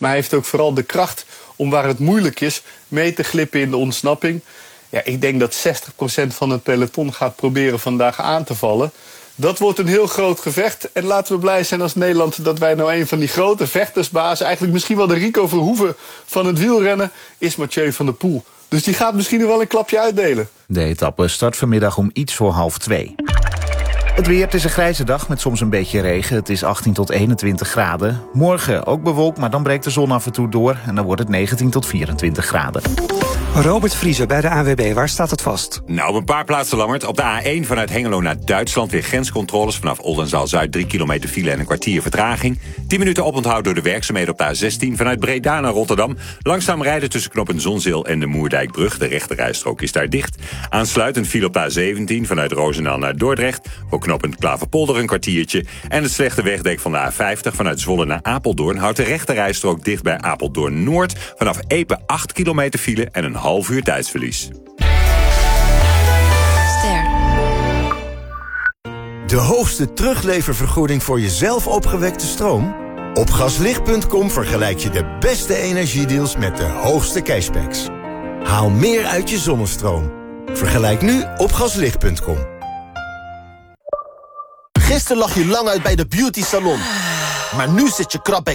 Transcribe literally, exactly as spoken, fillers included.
Maar hij heeft ook vooral de kracht om waar het moeilijk is mee te glippen in de ontsnapping. Ja, ik denk dat zestig procent van het peloton gaat proberen vandaag aan te vallen. Dat wordt een heel groot gevecht. En laten we blij zijn als Nederland dat wij nou een van die grote vechtersbazen, eigenlijk misschien wel de Rico Verhoeven van het wielrennen, is Mathieu van der Poel. Dus die gaat misschien nog wel een klapje uitdelen. De etappe start vanmiddag om iets voor half twee. Het weer, het is een grijze dag met soms een beetje regen. Het is achttien tot eenentwintig graden. Morgen ook bewolkt, maar dan breekt de zon af en toe door. En dan wordt het negentien tot vierentwintig graden. Robert Vriezer bij de A W B, waar staat het vast? Nou, op een paar plaatsen, Lammert. Op de A één vanuit Hengelo naar Duitsland weer grenscontroles. Vanaf Oldenzaal-Zuid drie kilometer file en een kwartier vertraging. tien minuten oponthoud door de werkzaamheden op de A zestien. Vanuit Breda naar Rotterdam. Langzaam rijden tussen knooppunt Zonzeel en de Moerdijkbrug. De rechterrijstrook is daar dicht. Aansluitend file op de A zeventien vanuit Roosendaal naar Dordrecht. Voor knooppunt Klaverpolder een kwartiertje. En het slechte wegdek van de A vijftig vanuit Zwolle naar Apeldoorn houdt de rechterrijstrook dicht bij Apeldoorn-Noord. Vanaf Epe acht kilometer file en een half uur tijdsverlies. Ster. De hoogste terugleververgoeding voor jezelf opgewekte stroom? Op gaslicht punt com vergelijk je de beste energiedeals met de hoogste cashbacks. Haal meer uit je zonnestroom. Vergelijk nu op gaslicht punt com. Gisteren lag je lang uit bij de beauty salon. Maar nu zit je krap bij